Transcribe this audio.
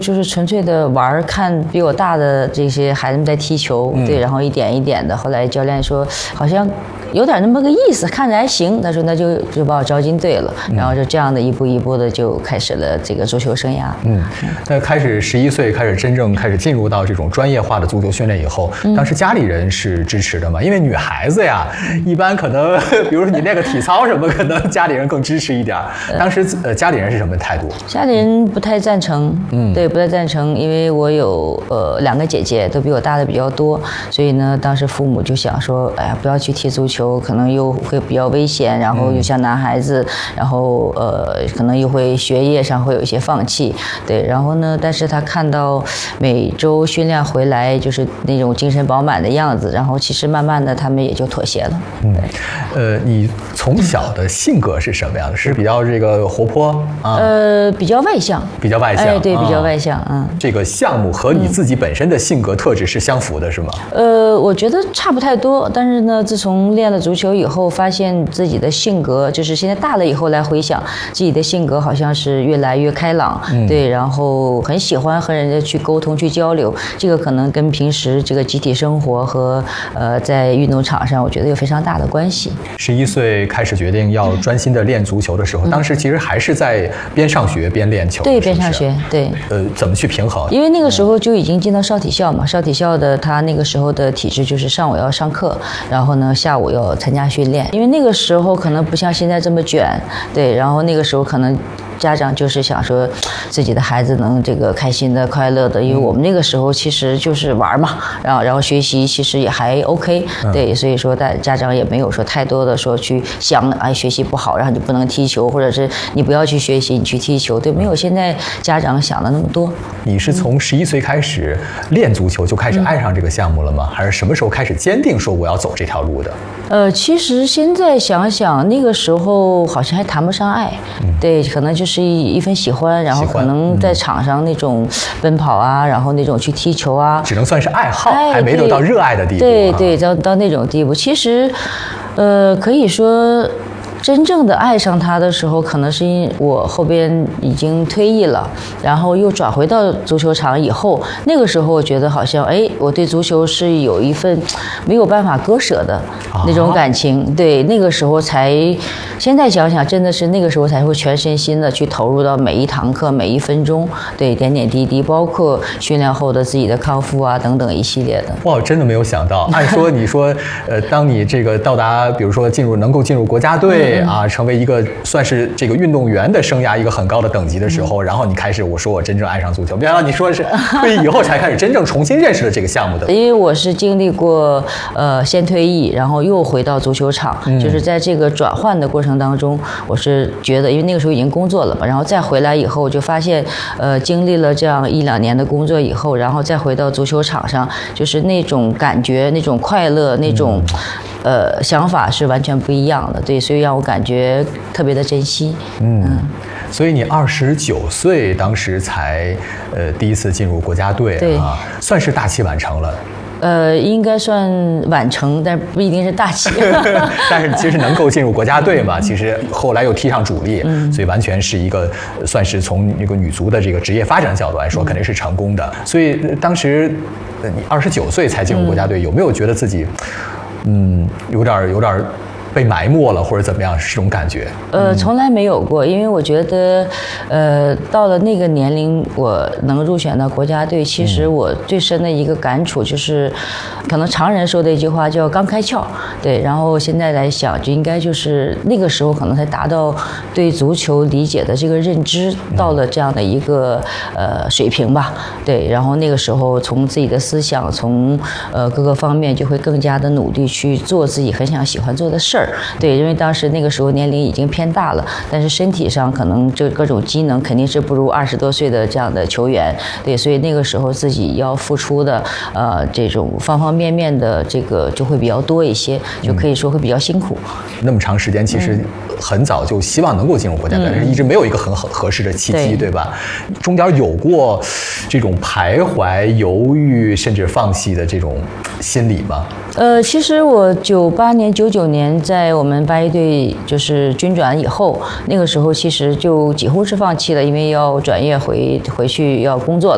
就是纯粹的玩，看比我大的这些孩子们在踢球，对，然后一点一点的。后来教练说好像有点那么个意思，看着还行。他说那就把我招进队了，然后就这样的一步一步的就开始了这个足球生涯。 那开始11岁开始真正开始进入到这种专业化的足球训练以后，当时家里人是支持的吗？因为女孩子呀，一般可能比如说你练个体操什么，可能家里人更支持一点。当时家里人是什么态度？ 家里人不太赞成，对，不太赞成，因为我有2个姐姐，都比我大的比较多，所以呢，当时父母就想说，哎呀，不要去踢足球，可能又会比较危险，然后又像男孩子，然后可能又会学业上会有一些放弃，对，然后呢，但是他看到每周训练回来就是那种精神饱满的样子，然后其实慢慢的他们也就妥协了。 你从小的性格是什么样的？是比较这个活泼啊？ 比较外向。 比较外向。 哎，对，比较外向。 这个项目和你自己本身的性格特质是相符的，是吗？ 我觉得差不太多，但是呢，自从练了足球以后，发现自己的性格，就是现在大了以后来回想，自己的性格好像是越来越开朗，对，然后很喜欢和人家去沟通、去交流。这个可能跟平时这个集体生活和在运动场上，我觉得有非常大的关系。 11岁开始决定要专心的练足球的时候，当时其实还是在边上学边练球。 对，边上学，对。 怎么去平衡？ 因为那个时候就已经进到少体校嘛，少体校的他那个时候的体制就是上午要上课，然后呢下午要参加训练。因为那个时候可能不像现在这么卷，对，然后那个时候可能家长就是想说自己的孩子能这个开心的快乐的，因为我们那个时候其实就是玩嘛，然后学习其实也还 OK，对，所以说家长也没有说太多的说去想哎学习不好然后就不能踢球，或者是你不要去学习你去踢球，对，没有现在家长想的那么多。 你是从11岁开始练足球就开始爱上这个项目了吗？还是什么时候开始坚定说我要走这条路的？ 其实现在想想那个时候好像还谈不上爱，对，可能就是一份喜欢，然后可能在场上那种奔跑啊，然后那种去踢球啊， 只能算是爱好，还没有到热爱的地步。 对，到那种地步，其实，可以说。真正的爱上他的时候，可能是因为我后边已经退役了，然后又转回到足球场以后，那个时候我觉得好像，哎，我对足球是有一份没有办法割舍的那种感情。对，那个时候才，现在想想，真的是那个时候才会全身心的去投入到每一堂课、每一分钟，对，点点滴滴，包括训练后的自己的康复啊等等一系列的。 哇，真的没有想到，按说你说，当你这个到达，比如说能够进入国家队。成为一个算是这个运动员的生涯一个很高的等级的时候，然后你开始我说我真正爱上足球，没想到你说是退役以后才开始真正重新认识了这个项目的。 因为我是经历过先退役，然后又回到足球场，就是在这个转换的过程当中，我是觉得因为那个时候已经工作了嘛，然后再回来以后就发现经历了这样1-2年的工作以后，然后再回到足球场上，就是那种感觉、那种快乐、那种想法是完全不一样的。对，所以让我感觉特别的珍惜。 所以你29岁当时才第一次进入国家队啊，算是大器晚成了。 应该算晚成，但不一定是大器。 但是其实能够进入国家队嘛，其实后来又踢上主力，所以完全是一个算是从那个女足的这个职业发展角度来说，肯定是成功的。所以当时你29岁才进入国家队，有没有觉得自己有点被埋没了或者怎么样，是这种感觉？ 从来没有过，因为我觉得，到了那个年龄，我能入选到国家队，其实我最深的一个感触就是，可能常人说的一句话叫“刚开窍”，对。然后现在来想，就应该就是那个时候可能才达到对足球理解的这个认知到了这样的一个水平吧，对。然后那个时候从自己的思想，从各个方面就会更加的努力去做自己很喜欢做的事儿。对，因为当时那个时候年龄已经偏大了，但是身体上可能这各种机能肯定是不如20多岁的这样的球员，对，所以那个时候自己要付出的这种方方面面的这个就会比较多一些，就可以说会比较辛苦。 那么长时间，其实很早就希望能够进入国家队，但是一直没有一个很合适的契机，对吧？中间有过这种徘徊、犹豫甚至放弃的这种心理吗？ 其实我98年、99年在我们8一队就是军转以后，那个时候其实就几乎是放弃了，因为要转业回去要工作了。